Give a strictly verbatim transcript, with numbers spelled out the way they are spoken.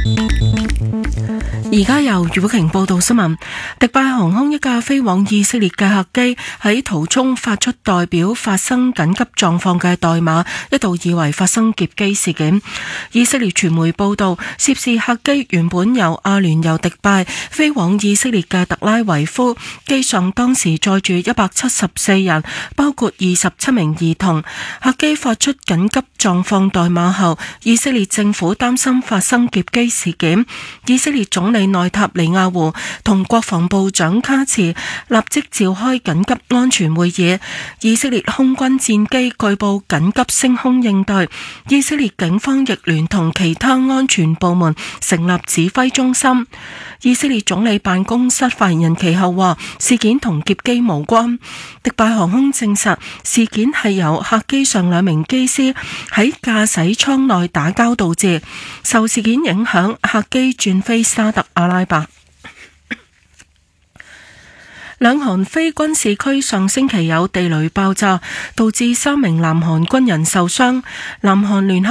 而家由余寶瓊報道新聞。迪拜航空一架飛往以色列嘅客機喺途中發出代表發生緊急狀況嘅代碼，一度以為發生劫機事件。以色列傳媒報道，涉事客機原本由阿聯酋迪拜飛往以色列嘅特拉維夫，機上當時載住一百七十四人，包括二十七名兒童。客機發出緊急狀況代碼後，以色列政府擔心發生劫機事件。以色列總理內塔尼亞胡同國防部長卡茨立即召開緊急安全會議。以色列空軍戰機據報緊急升空應對，以色列警方亦聯同其他安全部門成立指揮中心。以色列總理辦公室發言人其後話，事件同劫機無關。迪拜航空證實事件係由客機上兩名機師喺駕駛艙內打交導致，受事件影響，客機轉飛沙特阿拉伯。兩韓非軍事區上星期有地雷爆炸，導致三名南韓軍人受傷。南韓聯合